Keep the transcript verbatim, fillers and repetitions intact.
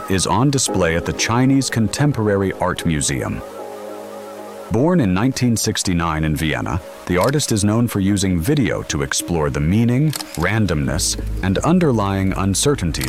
is on display at the Chinese Contemporary Art Museum. Born in nineteen sixty-nine in Vienna, the artist is known for using video to explore the meaning, randomness, and underlying uncertainties